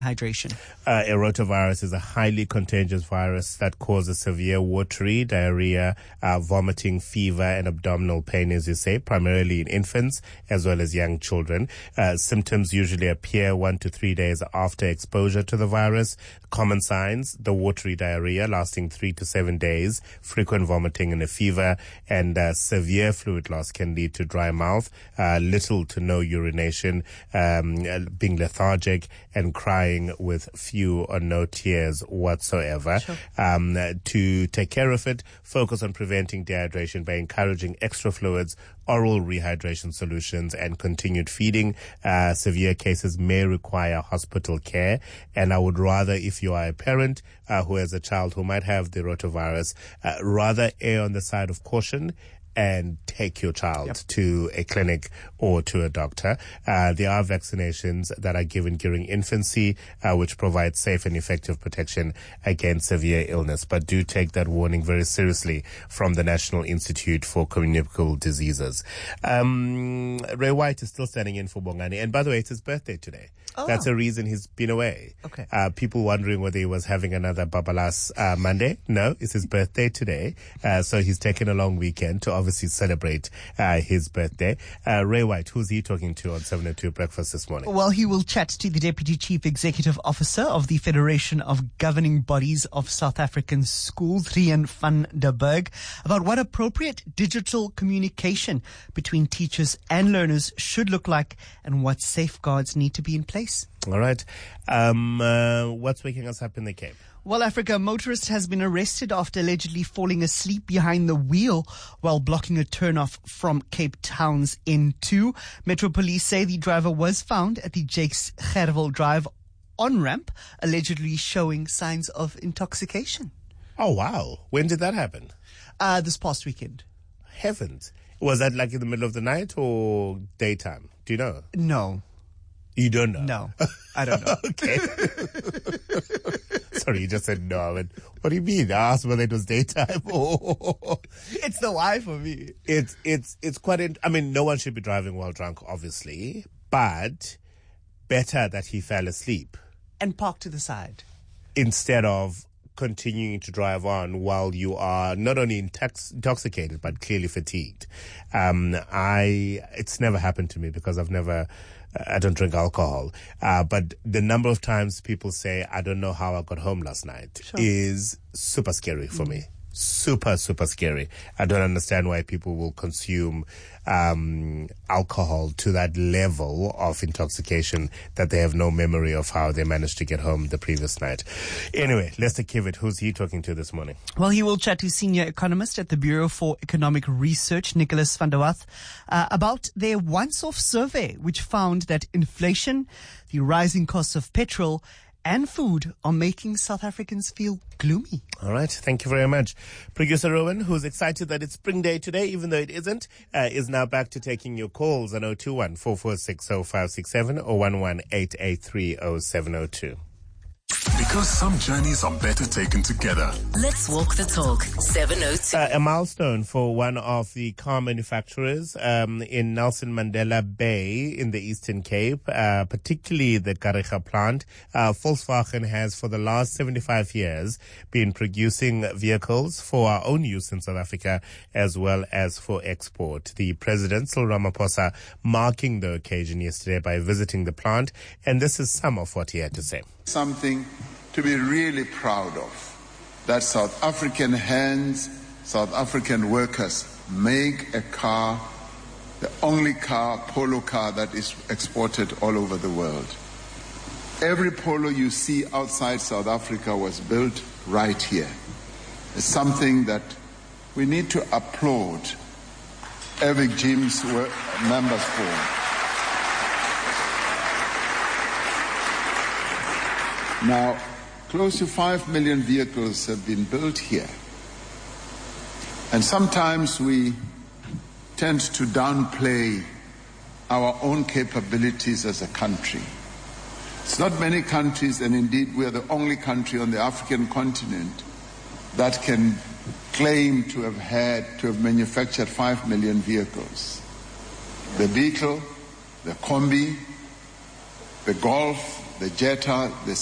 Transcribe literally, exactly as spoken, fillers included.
hydration. Uh, a rotavirus is a highly contagious virus that causes severe watery, diarrhea, uh, vomiting, fever, and abdominal pain, as you say, primarily in infants as well as young children. Uh, symptoms usually appear one to three days after exposure to the virus. Common signs, the watery diarrhea lasting three to seven days, frequent vomiting and a fever, and uh, severe fluid loss can lead to dry mouth, uh, little to no urination, um, being lethargic, and crying with few or no tears whatsoever. Sure. Um, to take care of it, focus on preventing dehydration by encouraging extra fluids, oral rehydration solutions, and continued feeding. Uh, severe cases may require hospital care, and I would rather, if you are a parent uh, who has a child who might have the rotavirus, uh, rather err on the side of caution and take your child yep. to a clinic or to a doctor. Uh, there are vaccinations that are given during infancy, uh, which provide safe and effective protection against severe illness. But do take that warning very seriously from the National Institute for Communicable Diseases. Um, Ray White is still standing in for Bongani. And by the way, it's his birthday today. Oh. That's a reason he's been away. Okay. Uh, people wondering whether he was having another Babalas uh, Monday. No, it's his birthday today. Uh, so he's taken a long weekend to obviously celebrate uh, his birthday. Uh, Ray White, who's he talking to on seven oh two Breakfast this morning? Well, he will chat to the Deputy Chief Executive Officer of the Federation of Governing Bodies of South African Schools, Rian van der Berg, about what appropriate digital communication between teachers and learners should look like and what safeguards need to be in place. All right. Um, uh, what's waking us up in the Cape? Well, Africa, a motorist has been arrested after allegedly falling asleep behind the wheel while blocking a turnoff from Cape Town's N two. Metro Police say the driver was found at the Jakes Gerwel Drive on-ramp, allegedly showing signs of intoxication. Oh, wow. When did that happen? Uh, this past weekend. Heavens. Was that like in the middle of the night or daytime? Do you know? No. You don't know? No, I don't know. Okay. Sorry, you just said no. And what do you mean? I asked whether it was daytime or... It's the why for me. It's, it's, it's quite... In, I mean, no one should be driving while drunk, obviously, but better that he fell asleep. And parked to the side. Instead of continuing to drive on while you are not only intox- intoxicated, but clearly fatigued. Um, I, it's never happened to me because I've never... I don't drink alcohol, uh, but the number of times people say, I don't know how I got home last night sure. is super scary for mm. me. Super, super scary. I don't understand why people will consume um, alcohol to that level of intoxication that they have no memory of how they managed to get home the previous night. Anyway, Lester Kivitt, who's he talking to this morning? Well, he will chat to senior economist at the Bureau for Economic Research, Nicholas van der Wath, uh, about their once-off survey, which found that inflation, the rising costs of petrol, and food are making South Africans feel gloomy. All right. Thank you very much. Producer Rowan, who's excited that it's Spring Day today, even though it isn't, uh, is now back to taking your calls on zero two one, four four six, zero five six seven or one one eight eight three, zero seven zero two. Because some journeys are better taken together. Let's walk the talk. seven oh two. Uh, a milestone for one of the car manufacturers um, in Nelson Mandela Bay in the Eastern Cape, uh, particularly the Kariga plant. Uh, Volkswagen has for the last seventy-five years been producing vehicles for our own use in South Africa as well as for export. The President, Cyril Ramaphosa, marking the occasion yesterday by visiting the plant, and this is some of what he had to say. Something to be really proud of, that South African hands, South African workers make a car, the only car, Polo car, that is exported all over the world. Every Polo you see outside South Africa was built right here. It's something that we need to applaud every Jim's members for. Now, close to five million vehicles have been built here. And sometimes we tend to downplay our own capabilities as a country. It's not many countries, and indeed we are the only country on the African continent that can claim to have had, to have manufactured five million vehicles. The Beetle, the Kombi, the Golf, the Jetta, the